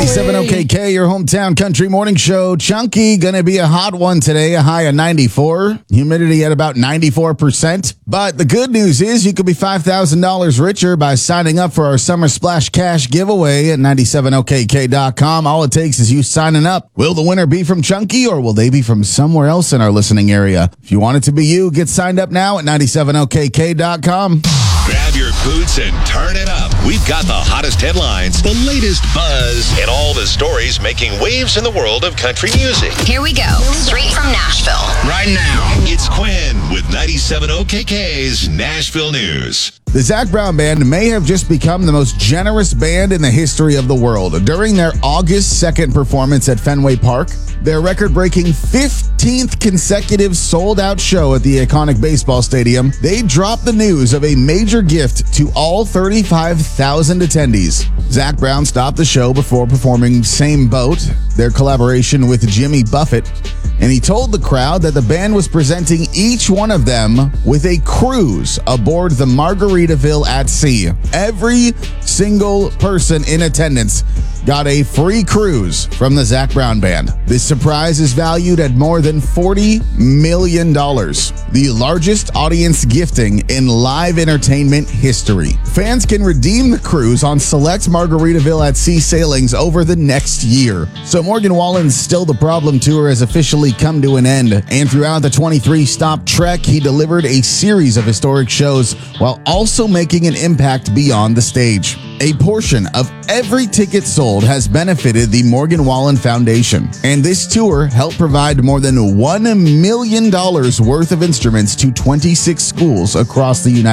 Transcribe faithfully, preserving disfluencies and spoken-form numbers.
ninety-seven O K K, your hometown country morning show. Chunky, gonna be a hot one today, a high of ninety-four. Humidity at about ninety-four percent. But the good news is you could be five thousand dollars richer by signing up for our Summer Splash Cash giveaway at ninety-seven O K K dot com. All it takes is you signing up. Will the winner be from Chunky or will they be from somewhere else in our listening area? If you want it to be you, get signed up now at ninety-seven O K K dot com. Grab your boots and turn it up. We've got the hottest headlines, the latest buzz, and all the stories making waves in the world of country music. Here we go, straight from Nashville. Right now, it's Quinn with ninety-seven O K K's Nashville News. The Zac Brown Band may have just become the most generous band in the history of the world. During their August second performance at Fenway Park, their record-breaking fifteenth consecutive sold-out show at the iconic baseball stadium, they dropped the news of a major gift to all thirty-five thousand attendees. Zac Brown stopped the show before performing Same Boat, their collaboration with Jimmy Buffett, and he told the crowd that the band was presenting each one of them with a cruise aboard the Margaritaville at Sea. Every single person in attendance got a free cruise from the Zac Brown Band. This surprise is valued at more than forty million dollars, the largest audience gifting in live entertainment history. Fans can redeem the cruise on select Margaritaville at Sea sailings over the next year. So Morgan Wallen's Still the Problem tour has officially come to an end, and throughout the twenty-three stop trek, he delivered a series of historic shows while also making an impact beyond the stage. A portion of every ticket sold has benefited the Morgan Wallen Foundation, and this tour helped provide more than one million dollars worth of instruments to twenty-six schools across the United States.